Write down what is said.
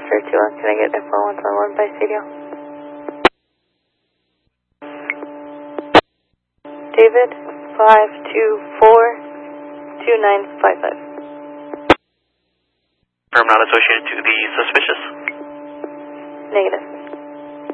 Sure 2, can I get info on 1 by CDL? David, 524-2955. Firm not associated to the suspicious? Negative.